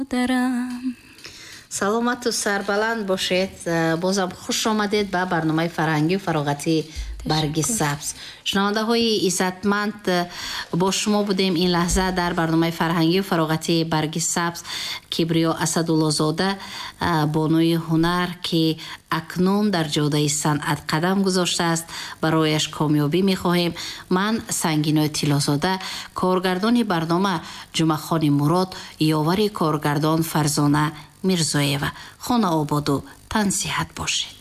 саломату сарбаланд бошед. бозам хуш омадед ба барномаи фарҳангию фароғатии барги сабз. шунавандаҳои иззатманд, бо шумо будем ин лаҳза дар барномаи фарҳангию фароғатии барги сабз. кибриё асадуллозода, бонуи ҳунар, ки акнун дар ҷодаи санъат қадам гузоштааст, барояш комёбӣ мехоҳем. ман сангинои тиллозода, коргардони барнома ҷумъахони мурод, ёвари коргардон фарзона мирзоева. хона ободу тан сиҳат бошед.